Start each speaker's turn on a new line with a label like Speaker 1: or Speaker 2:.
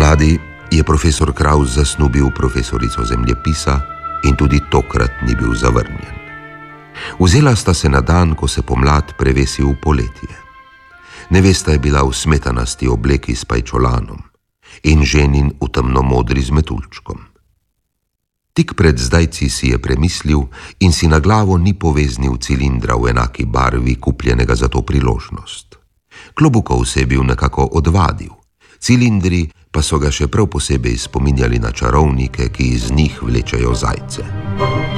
Speaker 1: Ponavadi je profesor Kraus zasnubil profesorico zemljepisa in tudi tokrat ni bil zavrnjen. Vzela sta se na dan, ko se pomlad prevesi v poletje. Nevesta je bila v smetanasti obleki s pajčolanom in ženin v temnomodri z metuljčkom. Tik pred zdajci si je premislil in si na glavo ni poveznil cilindra v enaki barvi, kupljenega za to priložnost. Klobukov se je bil nekako odvadil, cilindri pa so ga še prav posebej spominjali na čarovnike, ki iz njih vlečejo zajce.